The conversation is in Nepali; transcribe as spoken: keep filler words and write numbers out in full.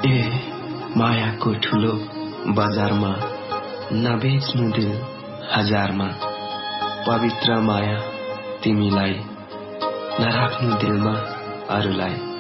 ए मायाको ठुलो बजारमा नबेच्नु दिल हजारमा, पवित्र माया तिमीलाई नराख्नु दिलमा अरूलाई।